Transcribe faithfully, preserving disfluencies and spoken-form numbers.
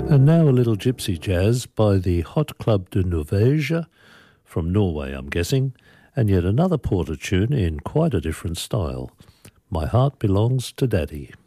And now a little gypsy jazz by the Hot Club de Norvège, from Norway I'm guessing, and yet another porter tune in quite a different style. My Heart Belongs to Daddy.